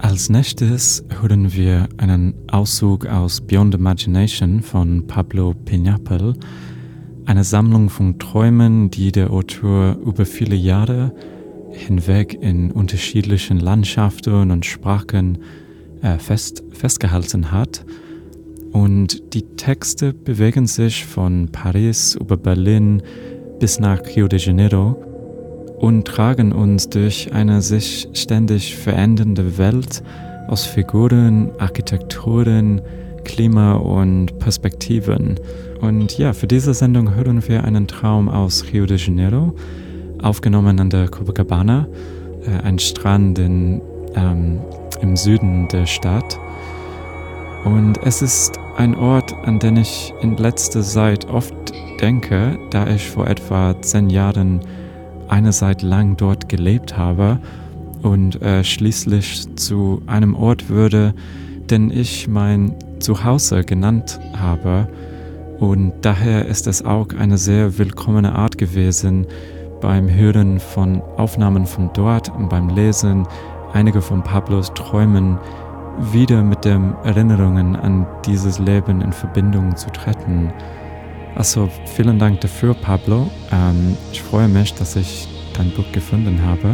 Als nächstes hören wir einen Auszug aus Beyond Imagination von Pablo Piñapel, eine Sammlung von Träumen, die der Autor über viele Jahre hinweg in unterschiedlichen Landschaften und Sprachen festgehalten hat. Und die Texte bewegen sich von Paris über Berlin bis nach Rio de Janeiro und tragen uns durch eine sich ständig verändernde Welt aus Figuren, Architekturen, Klima und Perspektiven. Und ja, für diese Sendung hören wir einen Traum aus Rio de Janeiro, aufgenommen an der Copacabana, ein Strand im Süden der Stadt. Und es ist ein Ort, an den ich in letzter Zeit oft denke, da ich vor etwa 10 Jahren eine Zeit lang dort gelebt habe und schließlich zu einem Ort würde, den ich mein Zuhause genannt habe. Und daher ist es auch eine sehr willkommene Art gewesen, beim Hören von Aufnahmen von dort und beim Lesen einiger von Pablos Träumen wieder mit den Erinnerungen an dieses Leben in Verbindung zu treten. Also vielen Dank dafür, Pablo. Ich freue mich, dass ich dein Buch gefunden habe.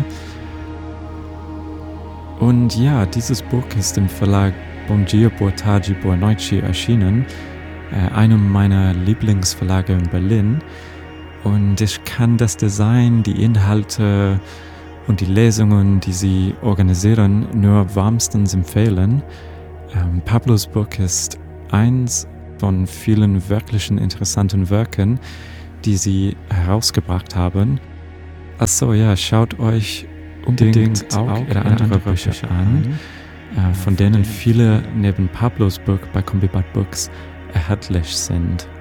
Und ja, dieses Buch ist im Verlag Bom Dia, Boa Tarde, Boa Noite erschienen, einem meiner Lieblingsverlage in Berlin. Und ich kann das Design, die Inhalte und die Lesungen, die sie organisieren, nur wärmstens empfehlen. Pablos Buch ist eins von vielen wirklichen interessanten Werken, die sie herausgebracht haben. Also ja, schaut euch unbedingt auch ihre anderen Bücher an, von denen viele neben Pablos Buch bei Combibat Books erhältlich sind.